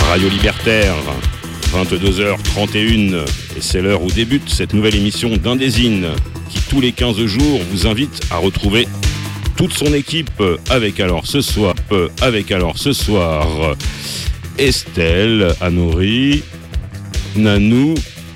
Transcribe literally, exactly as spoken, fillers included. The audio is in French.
Radio Libertaire, vingt-deux heures trente et une, et c'est l'heure où débute cette nouvelle émission d'Indésine, qui tous les quinze jours vous invite à retrouver toute son équipe, avec alors ce soir, avec alors ce soir, Estelle, Anoury, Nanou